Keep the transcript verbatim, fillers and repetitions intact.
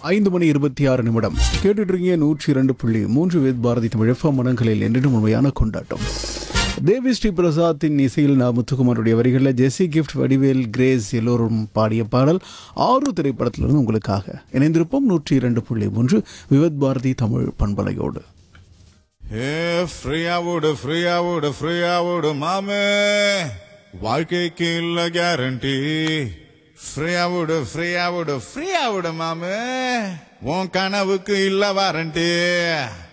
ஐந்து மணி இருபத்தி ஆறு நிமிடம் கேட்டுட்டு இருக்கீங்க நூற்றி இரண்டு புள்ளி மூன்று வேத் பாரதி தமிழ் எஃப்எம் மனங்களில் என்றும் உண்மையான கொண்டாட்டம். தேவி ஸ்ரீ பிரசாத்தின் இசையில் நான் முத்துக்குமாருடைய வரிகளில் ஜெசி கிஃப்ட் வடிவேல் கிரேஸ் எல்லோரும் பாடிய பாடல் ஆறு திரைப்படத்திலிருந்து உங்களுக்காக இணைந்திருப்போம். நூற்றி இரண்டு புள்ளி மூன்று விவத் பாரதி தமிழ் பண்பலையோடு. ஃப்ரீயாவோடு ஃப்ரீயாவோடு ஃப்ரீயாவோடு மாமே, வாழ்க்கைக்கு இல்ல கேரண்டி. ஃப்ரீயாவோடு ஃப்ரீயாவோடு ஃப்ரீயாவோடு மாமே, உன் கனவுக்கு இல்ல வாரண்டி.